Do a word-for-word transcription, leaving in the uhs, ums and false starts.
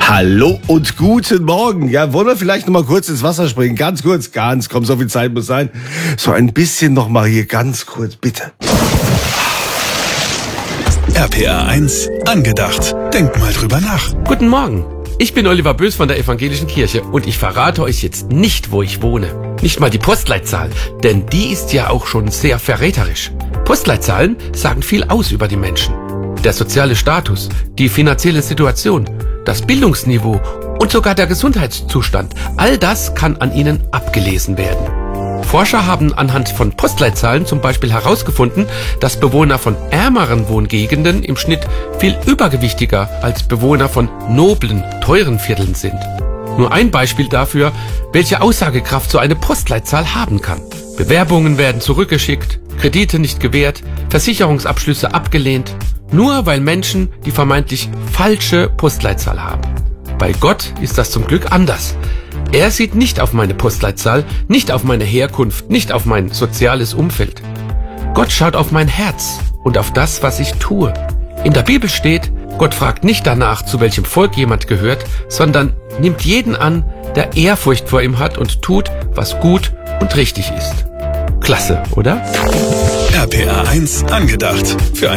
Hallo und guten Morgen. Ja, wollen wir vielleicht noch mal kurz ins Wasser springen? Ganz kurz, ganz, komm, so viel Zeit muss sein. So ein bisschen noch mal hier, ganz kurz, bitte. R P R eins angedacht. Denkt mal drüber nach. Guten Morgen. Ich bin Oliver Bös von der Evangelischen Kirche und ich verrate euch jetzt nicht, wo ich wohne. Nicht mal die Postleitzahl, denn die ist ja auch schon sehr verräterisch. Postleitzahlen sagen viel aus über die Menschen. Der soziale Status, die finanzielle Situation, das Bildungsniveau und sogar der Gesundheitszustand, all das kann an ihnen abgelesen werden. Forscher haben anhand von Postleitzahlen zum Beispiel herausgefunden, dass Bewohner von ärmeren Wohngegenden im Schnitt viel übergewichtiger als Bewohner von noblen, teuren Vierteln sind. Nur ein Beispiel dafür, welche Aussagekraft so eine Postleitzahl haben kann. Bewerbungen werden zurückgeschickt, Kredite nicht gewährt, Versicherungsabschlüsse abgelehnt, nur weil Menschen die vermeintlich falsche Postleitzahl haben. Bei Gott ist das zum Glück anders. Er sieht nicht auf meine Postleitzahl, nicht auf meine Herkunft, nicht auf mein soziales Umfeld. Gott schaut auf mein Herz und auf das, was ich tue. In der Bibel steht, Gott fragt nicht danach, zu welchem Volk jemand gehört, sondern nimmt jeden an, der Ehrfurcht vor ihm hat und tut, was gut und richtig ist. Klasse, oder? R P R eins angedacht. Für ein